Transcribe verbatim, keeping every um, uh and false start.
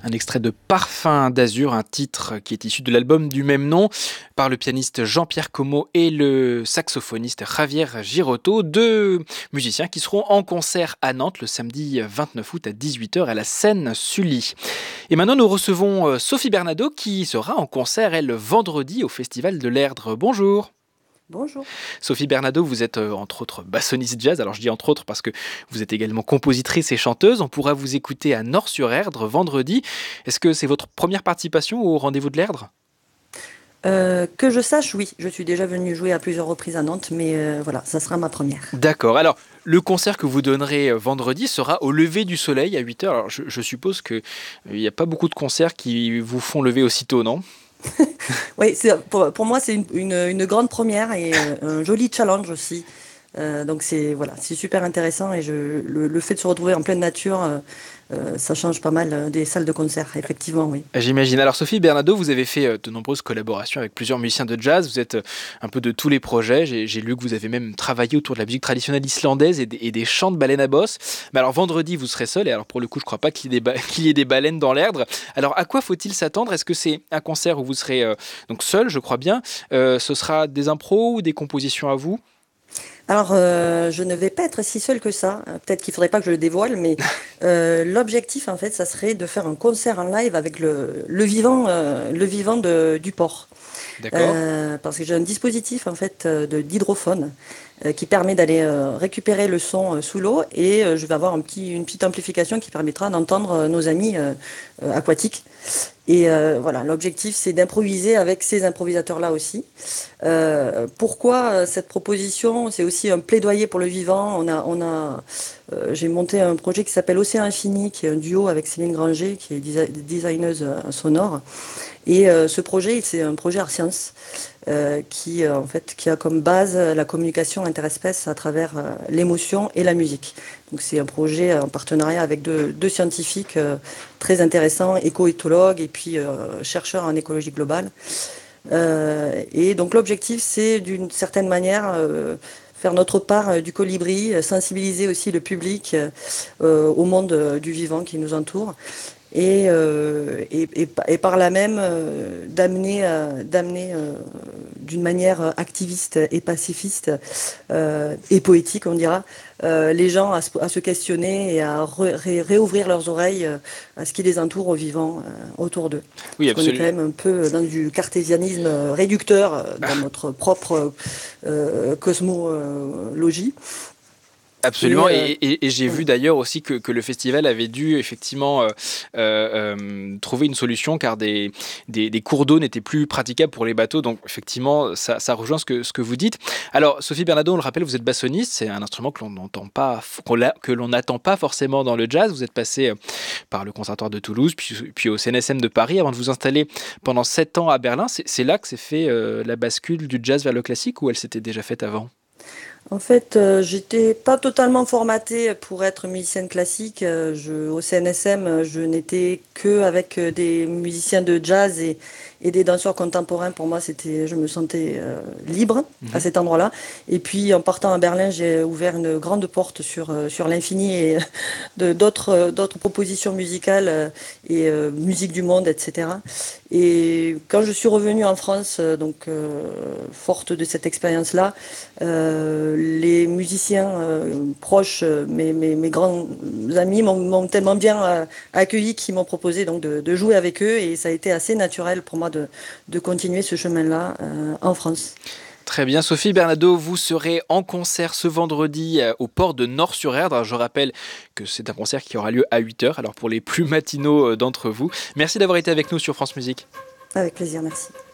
Un extrait de Parfum d'Azur, un titre qui est issu de l'album du même nom, par le pianiste Jean-Pierre Como et le saxophoniste Javier Girotto, deux musiciens qui seront en concert à Nantes le samedi vingt-neuf août à dix-huit heures à la scène Sully. Et maintenant nous recevons Sophie Bernado qui sera en concert, elle, vendredi au Festival de l'Erdre. Bonjour. Bonjour. Sophie Bernado, vous êtes euh, entre autres bassoniste jazz. Alors je dis entre autres parce que vous êtes également compositrice et chanteuse. On pourra vous écouter à Nort-sur-Erdre vendredi. Est-ce que c'est votre première participation au Rendez-vous de l'Erdre ? Euh, que je sache, oui. Je suis déjà venue jouer à plusieurs reprises à Nantes, mais euh, voilà, ça sera ma première. D'accord. Alors, le concert que vous donnerez vendredi sera au lever du soleil à huit heures. Alors, je, je suppose qu'il n'y a pas beaucoup de concerts qui vous font lever aussitôt, non ? Oui, c'est, pour, pour moi, c'est une, une, une grande première et euh, un joli challenge aussi. Euh, donc, c'est, voilà, c'est super intéressant et je, le, le fait de se retrouver en pleine nature, euh, euh, ça change pas mal des salles de concert, effectivement, oui. J'imagine. Alors, Sophie Bernado, vous avez fait de nombreuses collaborations avec plusieurs musiciens de jazz. Vous êtes un peu de tous les projets. J'ai, j'ai lu que vous avez même travaillé autour de la musique traditionnelle islandaise et des, et des chants de baleines à bosse. Mais alors, vendredi, vous serez seul. Et alors, pour le coup, je ne crois pas qu'il y ait des, ba- qu'il y ait des baleines dans l'Erdre. Alors, à quoi faut-il s'attendre ? Est-ce que c'est un concert où vous serez euh, donc seul, je crois bien. Euh, ce sera des impros ou des compositions à vous ? Alors, euh, je ne vais pas être si seule que ça. Peut-être qu'il faudrait pas que je le dévoile, mais euh, l'objectif, en fait, ça serait de faire un concert en live avec le, le vivant, euh, le vivant de, du port. D'accord. Euh, parce que j'ai un dispositif, en fait, de, d'hydrophone euh, qui permet d'aller euh, récupérer le son euh, sous l'eau et euh, je vais avoir un petit, une petite amplification qui permettra d'entendre euh, nos amis euh, euh, aquatiques. Et euh, voilà, l'objectif, c'est d'improviser avec ces improvisateurs-là aussi. Euh, pourquoi cette proposition ? C'est aussi un plaidoyer pour le vivant. On a, on a, euh, j'ai monté un projet qui s'appelle Océan Infini, qui est un duo avec Céline Granger, qui est desi- designeuse sonore. Et euh, ce projet, c'est un projet Art Science euh, qui, euh, en fait, qui a comme base la communication interespèces à travers euh, l'émotion et la musique. Donc c'est un projet en partenariat avec deux, deux scientifiques euh, très intéressants, éco-éthologues et puis euh, chercheurs en écologie globale. Euh, et donc l'objectif, c'est d'une certaine manière euh, faire notre part euh, du colibri, sensibiliser aussi le public euh, au monde euh, du vivant qui nous entoure. Et, euh, et, et, et par là même euh, d'amener, euh, d'amener euh, d'une manière activiste et pacifiste euh, et poétique, on dira, euh, les gens à se, à se questionner et à ré, réouvrir leurs oreilles euh, à ce qui les entoure aux vivants euh, autour d'eux. Oui, Parce qu'on est absolument. quand même un peu dans du cartésianisme réducteur euh, dans notre propre euh, cosmologie. Absolument, Et, euh, et, et, et j'ai ouais. vu d'ailleurs aussi que, que le festival avait dû effectivement euh, euh, euh, trouver une solution car des, des, des cours d'eau n'étaient plus praticables pour les bateaux, donc effectivement ça, ça rejoint ce que, ce que vous dites. Alors Sophie Bernado, on le rappelle, vous êtes bassoniste, c'est un instrument que l'on n'entend pas, qu'on l'a, que l'on n'attend pas forcément dans le jazz. Vous êtes passé par le Conservatoire de Toulouse, puis, puis au C N S M de Paris avant de vous installer pendant sept ans à Berlin. C'est, c'est là que s'est fait euh, la bascule du jazz vers le classique ou elle s'était déjà faite avant ? En fait, euh, j'étais pas totalement formatée pour être musicienne classique. Euh, je, au C N S M, je n'étais que avec euh, des musiciens de jazz et, et des danseurs contemporains. Pour moi, c'était, je me sentais euh, libre Mmh. à cet endroit-là. Et puis, en partant à Berlin, j'ai ouvert une grande porte sur euh, sur l'infini et de d'autres euh, d'autres propositions musicales euh, et euh, musique du monde, et cetera. Et quand je suis revenue en France, euh, donc euh, forte de cette expérience-là, euh, les musiciens euh, proches, euh, mes, mes, mes grands amis m'ont, m'ont tellement bien euh, accueilli qu'ils m'ont proposé donc de, de jouer avec eux et ça a été assez naturel pour moi de, de continuer ce chemin-là euh, en France. Très bien, Sophie Bernado, vous serez en concert ce vendredi euh, au port de Nort-sur-Erdre. Alors, je rappelle que c'est un concert qui aura lieu à huit heures, alors pour les plus matinaux euh, d'entre vous. Merci d'avoir été avec nous sur France Musique. Avec plaisir, merci.